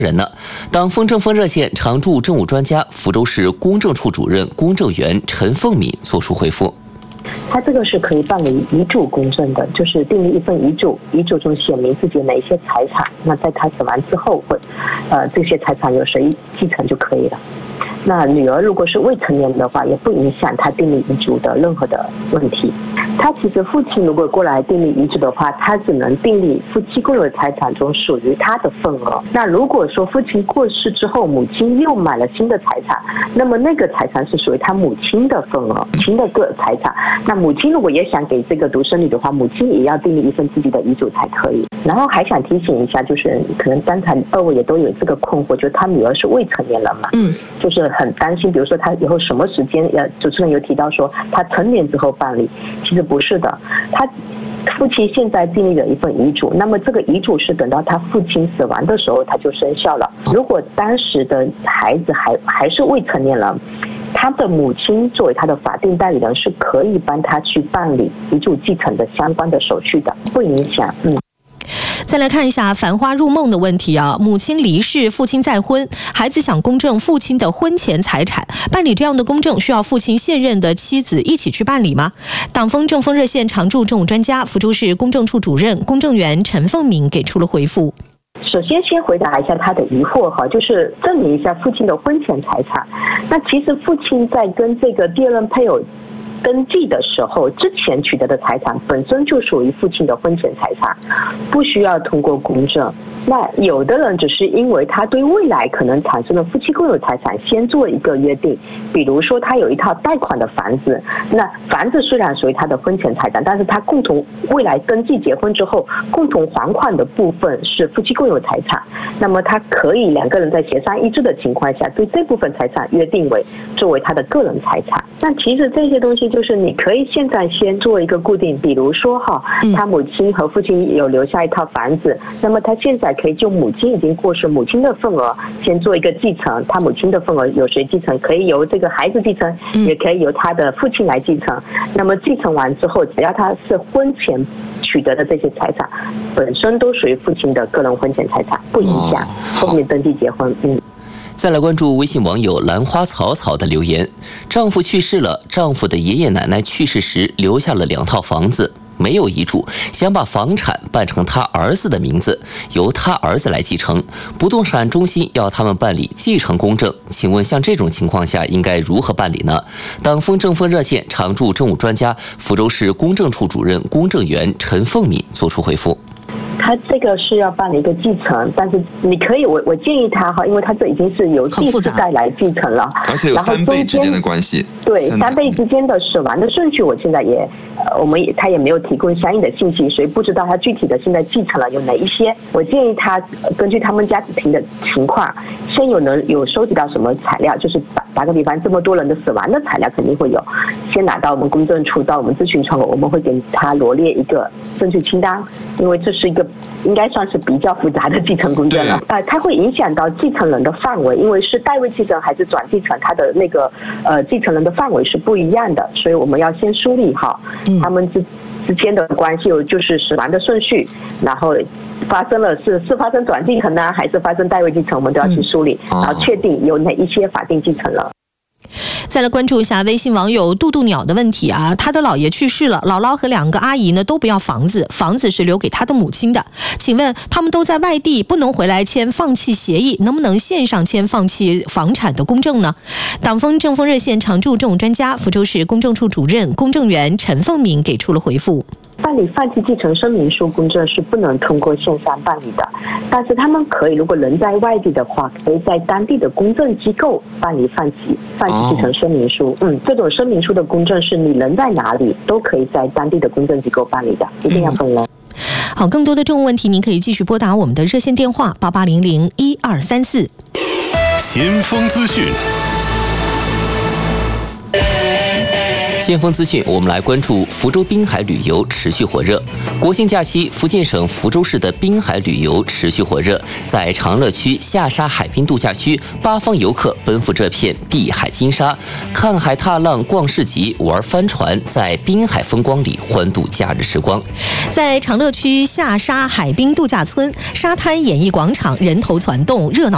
人呢？党风政风热线常驻政务专家、福州市公证处主任、公证员陈凤敏作出回复。 他这个是可以办理遗嘱公证的，就是订立一份遗嘱，遗嘱中写明自己哪一些财产，那在他死完之后这些财产由谁继承就可以了。那女儿如果是未成年的话，也不影响他订立遗嘱的任何的问题。他其实父亲如果过来订立遗嘱的话，他只能订立夫妻共有财产中属于他的份额。那如果说父亲过世之后，母亲又买了新的财产，那么那个财产是属于他母亲的份额，母亲的个财产。那母亲如果也想给这个独生女的话，母亲也要订立一份自己的遗嘱才可以。然后还想提醒一下，就是可能刚才二位也都有这个困惑，就是他女儿是未成年人嘛，就是很担心，比如说他以后什么时间，主持人有提到说他成年之后办理，其实不是的，他父亲现在订立了一份遗嘱，那么这个遗嘱是等到他父亲死亡的时候他就生效了。如果当时的孩子还是未成年人，他的母亲作为他的法定代理人是可以帮他去办理遗嘱继承的相关的手续的，不影响。 再来看一下繁花入梦的问题啊，母亲离世，父亲再婚，孩子想公证父亲的婚前财产，办理这样的公证需要父亲现任的妻子一起去办理吗？党风政风热线常驻政务专家、福州市公证处主任、公证员陈凤敏给出了回复。 首先先回答一下他的疑惑哈，就是证明一下父亲的婚前财产。那其实父亲在跟这个第二任配偶登记的时候，之前取得的财产本身就属于父亲的婚前财产，不需要通过公证。那有的人只是因为他对未来可能产生的夫妻共有财产先做一个约定，比如说他有一套贷款的房子，那房子虽然属于他的婚前财产，但是他共同未来登记结婚之后共同还款的部分是夫妻共有财产，那么他可以两个人在协商一致的情况下，对这部分财产约定为作为他的个人财产。那其实这些东西就是你可以现在先做一个固定，比如说他母亲和父亲有留下一套房子，那么他现在可以就母亲已经过世母亲的份额先做一个继承，他母亲的份额由谁继承，可以由这个孩子继承，也可以由他的父亲来继承。那么继承完之后，只要他是婚前取得的这些财产本身都属于父亲的个人婚前财产，不影响后面登记结婚。 再来关注微信网友兰花草草的留言：丈夫去世了，丈夫的爷爷奶奶去世时留下了2套房子，没有遗嘱，想把房产办成他儿子的名字，由他儿子来继承。不动产中心要他们办理继承公证，请问像这种情况下应该如何办理呢？党风政风热线常驻政务专家、福州市公证处主任、公证员陈凤敏作出回复。 他这个是要办理一个继承，但是你可以，我建议他因为他这已经是由第四代来继承了， 而且有3辈之间的关系。 对，3辈之间的死亡的顺序，我现在他也没有提供相应的信息，所以不知道他具体的现在继承了有哪一些。我建议他根据他们家庭的情况，先有收集到什么材料，就是打个比方，这么多人的死亡的材料肯定会有，先拿到我们公证处，到我们咨询窗口，我们会给他罗列一个证据清单，因为这是一个应该算是比较复杂的继承公证了。它会影响到继承人的范围，因为是代位继承还是转继承，它的那个继承人的范围是不一样的，所以我们要先梳理好他们之间的关系，就是死亡的顺序，然后发生了是发生转继承呢，还是发生代位继承，我们都要去梳理，然后确定有哪一些法定继承人。 再来关注一下微信网友杜杜鸟的问题啊，他的姥爷去世了，姥姥和2个阿姨呢都不要房子，房子是留给他的母亲的，请问他们都在外地，不能回来签放弃协议，能不能线上签放弃房产的公证呢？党风政风热线常驻政务专家、福州市公证处主任、公证员陈凤敏给出了回复。 办理放弃继承声明书公证是不能通过线上办理的，但是他们可以，如果人在外地的话，可以在当地的公证机构办理放弃继承声明书。这种声明书的公证是你人在哪里都可以在当地的公证机构办理的，一定要本人。 好，更多的政务问题您可以继续拨打我们的热线电话88001234。 先锋资讯。 先锋资讯，我们来关注福州滨海旅游持续火热。国庆假期，福建省福州市的滨海旅游持续火热，在长乐区下沙海滨度假区，8方游客奔赴这片碧海金沙，看海踏浪、逛市集、玩帆船，在滨海风光里欢度假日时光。 在长乐区下沙海滨度假村，沙滩演艺广场人头攒动，热闹